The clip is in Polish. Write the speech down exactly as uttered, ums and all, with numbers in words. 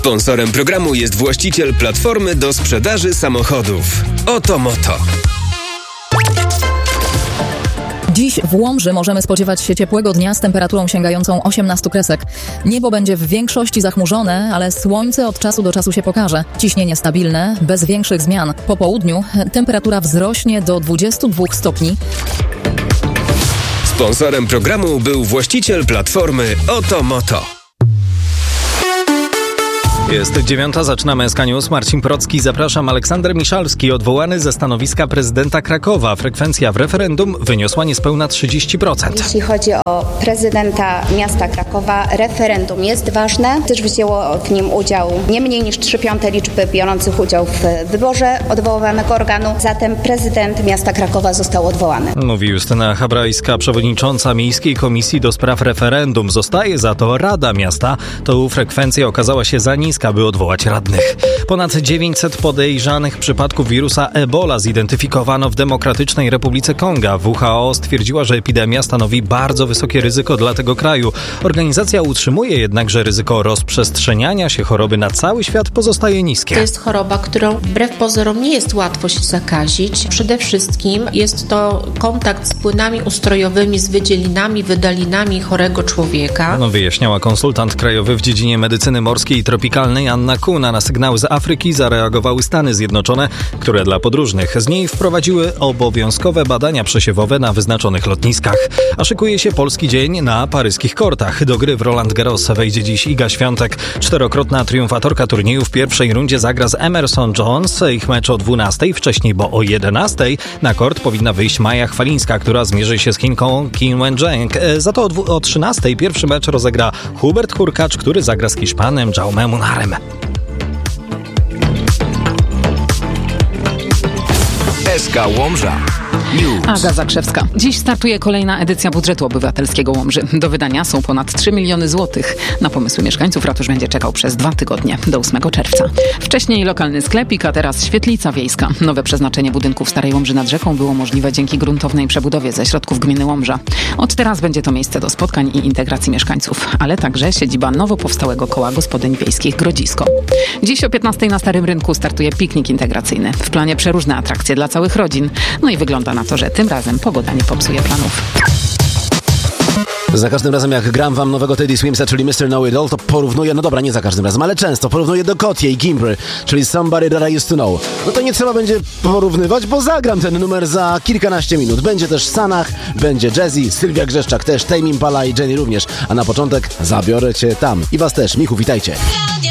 Sponsorem programu jest właściciel platformy do sprzedaży samochodów Otomoto. Dziś w Łomży możemy spodziewać się ciepłego dnia z temperaturą sięgającą osiemnastu kresek. Niebo będzie w większości zachmurzone, ale słońce od czasu do czasu się pokaże. Ciśnienie stabilne, bez większych zmian. Po południu temperatura wzrośnie do dwudziestu dwóch stopni. Sponsorem programu był właściciel platformy Otomoto. Jest dziewiąta, zaczynamy S K News. Marcin Procki, zapraszam. Aleksander Miszalski, odwołany ze stanowiska prezydenta Krakowa. Frekwencja w referendum wyniosła niespełna trzydzieści procent. Jeśli chodzi o prezydenta miasta Krakowa, referendum jest ważne, gdyż wzięło w nim udział nie mniej niż trzy piąte liczby biorących udział w wyborze odwoływanego organu. Zatem prezydent miasta Krakowa został odwołany. Mówi Justyna Habrajska, przewodnicząca Miejskiej Komisji do Spraw Referendum. Zostaje za to Rada Miasta. To frekwencja okazała się za niska, by odwołać radnych. Ponad dziewięćset podejrzanych przypadków wirusa Ebola zidentyfikowano w Demokratycznej Republice Konga. W H O stwierdziła, że epidemia stanowi bardzo wysokie ryzyko dla tego kraju. Organizacja utrzymuje jednak, że ryzyko rozprzestrzeniania się choroby na cały świat pozostaje niskie. To jest choroba, którą wbrew pozorom nie jest łatwo się zakazić. Przede wszystkim jest to kontakt z płynami ustrojowymi, z wydzielinami, wydalinami chorego człowieka. No, wyjaśniała konsultant krajowy w dziedzinie medycyny morskiej i tropikalnej Anna Kuna. Na sygnały z Afryki zareagowały Stany Zjednoczone, które dla podróżnych z niej wprowadziły obowiązkowe badania przesiewowe na wyznaczonych lotniskach. A szykuje się polski dzień na paryskich kortach. Do gry w Roland Garros wejdzie dziś Iga Świątek. Czterokrotna triumfatorka turnieju w pierwszej rundzie zagra z Emerson Jones. Ich mecz o dwunastej, wcześniej, bo o jedenastej na kort powinna wyjść Maja Chwalińska, która zmierzy się z Chinką Qin Wenzheng. Za to o, dwu, o trzynastej pierwszy mecz rozegra Hubert Hurkacz, który zagra z Hiszpanem Jaume Munarem. S K Łomża. News. Aga Zakrzewska. Dziś startuje kolejna edycja budżetu obywatelskiego Łomży. Do wydania są ponad trzy miliony złotych. Na pomysły mieszkańców ratusz będzie czekał przez dwa tygodnie, do ósmego czerwca. Wcześniej lokalny sklepik, a teraz świetlica wiejska. Nowe przeznaczenie budynków Starej Łomży nad rzeką było możliwe dzięki gruntownej przebudowie ze środków gminy Łomża. Od teraz będzie to miejsce do spotkań i integracji mieszkańców, ale także siedziba nowo powstałego koła gospodyń wiejskich Grodzisko. Dziś o piętnastej na Starym Rynku startuje piknik integracyjny. W planie przeróżne atrakcje dla całych rodzin. No i wygląda na to, że tym razem pogoda nie popsuje planów. Za każdym razem jak gram wam nowego Teddy Swimsa, czyli mister Know It All, to porównuję, no dobra, nie za każdym razem, ale często porównuję do Kotie i Gimbry, czyli Somebody That I Used To Know. No to nie trzeba będzie porównywać, bo zagram ten numer za kilkanaście minut. Będzie też Sanach, będzie Jazzy, Sylwia Grzeszczak też, Tame Impala i Jenny również. A na początek zabiorę cię tam. I was też. Michu, witajcie.